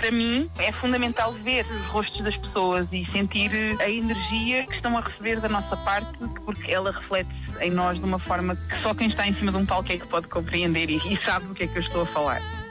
para mim é fundamental ver os rostos das pessoas e sentir a energia que estão a receber da nossa parte, porque ela reflete-se em nós de uma forma que só quem está em cima de um palco é que pode compreender e sabe do que é que eu estou a falar.